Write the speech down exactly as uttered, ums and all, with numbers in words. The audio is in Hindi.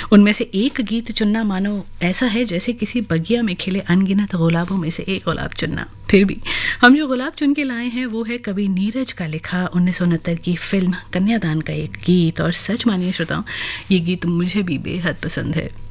उनमें से एक गीत चुनना मानो ऐसा है जैसे किसी बगिया में खिले अनगिनत गुलाबों में से एक गुलाब चुनना। फिर भी हम जो गुलाब चुन के लाए हैं वो है कवि नीरज का लिखा उन्नीस सौ उनहत्तर की फिल्म कन्यादान का एक गीत। और सच मानिए श्रोताओं, ये गीत मुझे भी बेहद पसंद है।